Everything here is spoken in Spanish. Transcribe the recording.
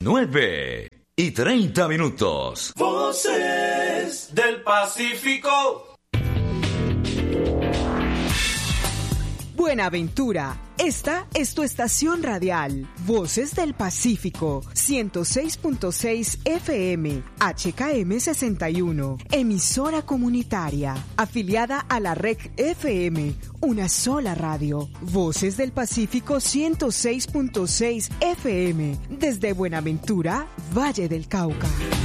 9:30. Voces del Pacífico. Buenaventura, esta es tu estación radial, Voces del Pacífico, 106.6 FM, HKM 61, emisora comunitaria, afiliada a la Red FM, una sola radio, Voces del Pacífico 106.6 FM, desde Buenaventura, Valle del Cauca.